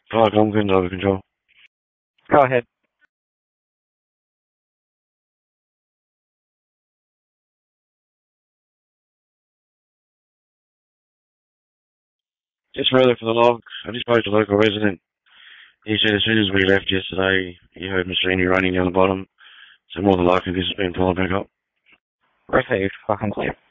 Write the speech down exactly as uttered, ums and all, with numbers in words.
Fuck, I'm good under control. Go ahead. Just further for the log, I just spoke to the local resident. He said as soon as we left yesterday, he heard Massini running down the bottom, so more than likely this has been followed back up. Received. Fucking safe.